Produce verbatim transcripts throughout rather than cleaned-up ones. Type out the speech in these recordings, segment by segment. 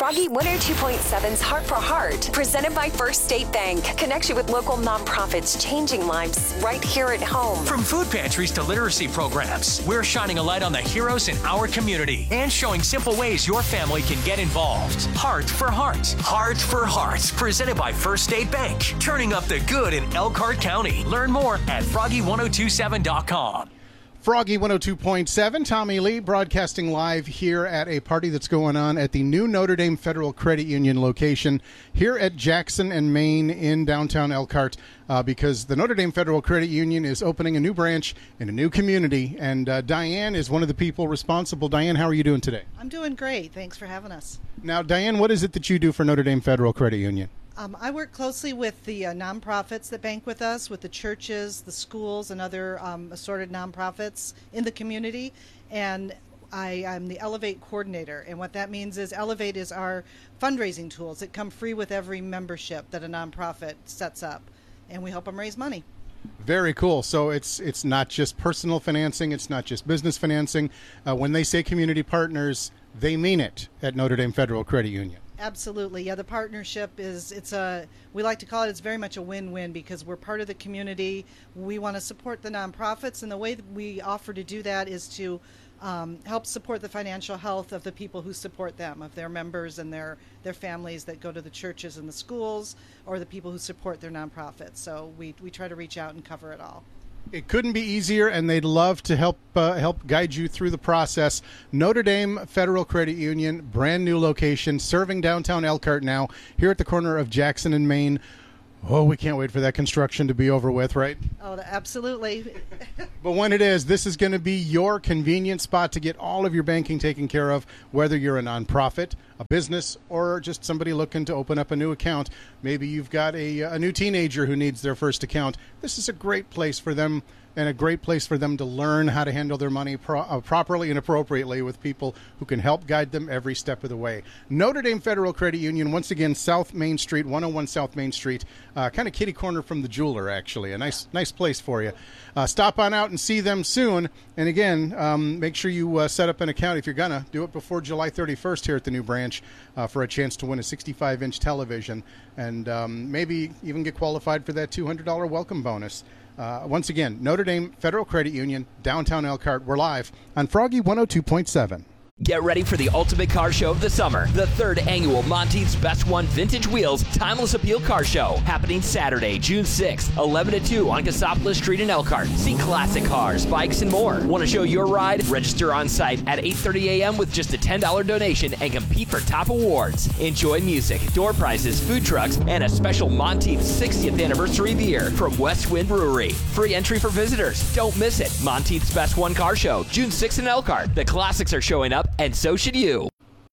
Froggy one oh two point seven's Heart for Heart, presented by First State Bank. Connection with local nonprofits, changing lives right here at home. From food pantries to literacy programs, we're shining a light on the heroes in our community and showing simple ways your family can get involved. Heart for Heart. Heart for Heart, presented by First State Bank. Turning up the good in Elkhart County. Learn more at froggy ten twenty-seven dot com. Froggy one oh two point seven, Tommy Lee broadcasting live here at a party that's going on at the new Notre Dame Federal Credit Union location here at Jackson and Main in downtown Elkhart uh, because the Notre Dame Federal Credit Union is opening a new branch in a new community, and uh, Diane is one of the people responsible. Diane, how are you doing today? I'm doing great. Thanks for having us. Now, Diane, what is it that you do for Notre Dame Federal Credit Union? Um, I work closely with the uh, nonprofits that bank with us, with the churches, the schools, and other um, assorted nonprofits in the community. And I, I'm the Elevate coordinator. And what that means is Elevate is our fundraising tools that come free with every membership that a nonprofit sets up. And we help them raise money. Very cool. So it's it's not just personal financing. It's not just business financing. Uh, when they say community partners, they mean it at Notre Dame Federal Credit Union. Absolutely. Yeah, the partnership is, it's a, we like to call it, it's very much a win-win because we're part of the community. We want to support the nonprofits, and the way that we offer to do that is to um, help support the financial health of the people who support them, of their members and their, their families that go to the churches and the schools, or the people who support their nonprofits. So we, we try to reach out and cover it all. It couldn't be easier, and they'd love to help uh, help guide you through the process. Notre Dame Federal Credit Union, brand new location, serving downtown Elkhart now, here at the corner of Jackson and Main. Oh, we can't wait for that construction to be over with, right? Oh, absolutely. But when it is, this is going to be your convenient spot to get all of your banking taken care of, whether you're a nonprofit, a business, or just somebody looking to open up a new account. Maybe you've got a, a new teenager who needs their first account. This is a great place for them, and a great place for them to learn how to handle their money pro- uh, properly and appropriately with people who can help guide them every step of the way. Notre Dame Federal Credit Union, once again, South Main Street, one oh one South Main Street, uh, kind of kitty corner from the jeweler, actually. A nice nice place for you. Uh, stop on out and see them soon. And again, um, make sure you uh, set up an account if you're going to. Do it before July thirty-first here at the new branch uh, for a chance to win a sixty-five inch television and um, maybe even get qualified for that two hundred dollars welcome bonus. Uh, once again, Notre Dame Federal Credit Union, downtown Elkhart. We're live on Froggy one oh two point seven. Get ready for the ultimate car show of the summer. The third annual Monteith's Best One Vintage Wheels Timeless Appeal Car Show. Happening Saturday, June sixth, eleven to two on Cassopolis Street in Elkhart. See classic cars, bikes, and more. Want to show your ride? Register on site at eight thirty a.m. with just a ten dollars donation and compete for top awards. Enjoy music, door prizes, food trucks, and a special Monteith's sixtieth anniversary beer from West Wind Brewery. Free entry for visitors. Don't miss it. Monteith's Best One Car Show, June sixth in Elkhart. The classics are showing up, and so should you.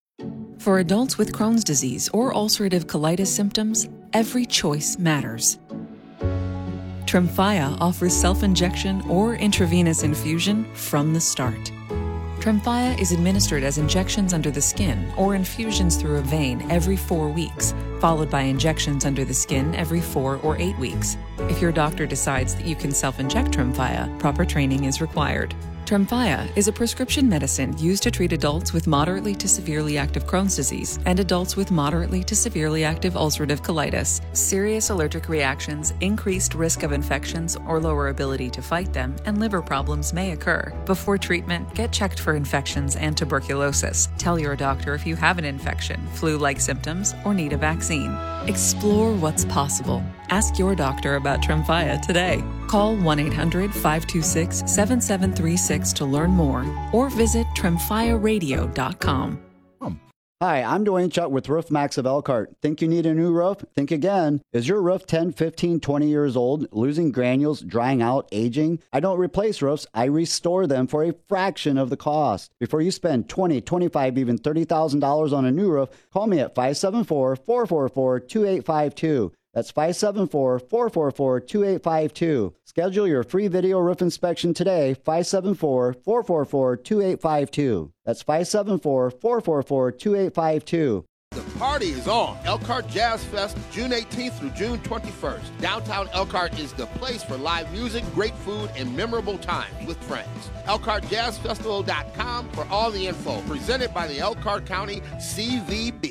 For adults with Crohn's disease or ulcerative colitis symptoms, every choice matters. Tremfya offers self-injection or intravenous infusion from the start. Tremfya is administered as injections under the skin or infusions through a vein every four weeks, followed by injections under the skin every four or eight weeks. If your doctor decides that you can self-inject Tremfya, proper training is required. Tremfya is a prescription medicine used to treat adults with moderately to severely active Crohn's disease and adults with moderately to severely active ulcerative colitis. Serious allergic reactions, increased risk of infections or lower ability to fight them, and liver problems may occur. Before treatment, get checked for infections and tuberculosis. Tell your doctor if you have an infection, flu-like symptoms, or need a vaccine. Explore what's possible. Ask your doctor about Tremfya today. Call one eight hundred five two six seven seven three six to learn more or visit tremfya radio dot com. Hi, I'm Dwayne Chuck with Roof Max of Elkhart. Think you need a new roof? Think again. Is your roof ten, fifteen, twenty years old, losing granules, drying out, aging? I don't replace roofs. I restore them for a fraction of the cost. Before you spend twenty thousand dollars, twenty-five thousand dollars, even thirty thousand dollars on a new roof, call me at five seven four, four four four, two eight five two. That's five seven four, four four four, two eight five two. Schedule your free video roof inspection today, five seven four, four four four, two eight five two. That's five seven four, four four four, two eight five two. The party is on. Elkhart Jazz Fest, June eighteenth through June twenty-first. Downtown Elkhart is the place for live music, great food, and memorable times with friends. Elkhart Jazz Festival dot com for all the info. Presented by the Elkhart County C V B.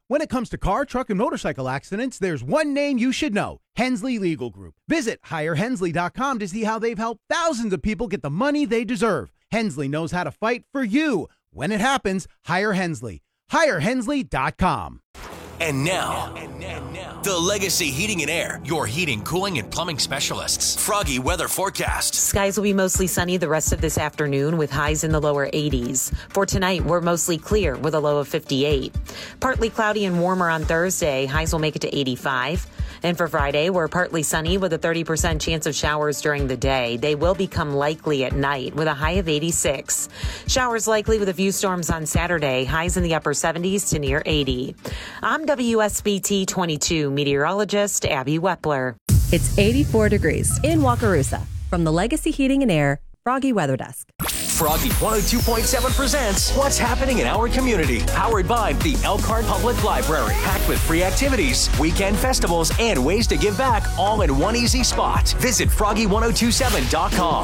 When it comes to car, truck, and motorcycle accidents, there's one name you should know: Hensley Legal Group. Visit hire hensley dot com to see how they've helped thousands of people get the money they deserve. Hensley knows how to fight for you. When it happens, hire Hensley. hire hensley dot com. And now, and now, the Legacy Heating and Air, your heating, cooling, and plumbing specialists. Froggy weather forecast. Skies will be mostly sunny the rest of this afternoon with highs in the lower eighties. For tonight, we're mostly clear with a low of fifty-eight. Partly cloudy and warmer on Thursday. Highs will make it to eighty-five. And for Friday, we're partly sunny with a thirty percent chance of showers during the day. They will become likely at night with a high of eighty-six. Showers likely with a few storms on Saturday. Highs in the upper seventies to near eighty. I'm W S B T twenty-two meteorologist Abby Wepler. It's eighty-four degrees in Wakarusa. From the Legacy Heating and Air Froggy Weather Desk. Froggy one oh two point seven presents What's Happening in Our Community, powered by the Elkhart Public Library, packed with free activities, weekend festivals, and ways to give back, all in one easy spot. Visit froggy ten twenty-seven dot com.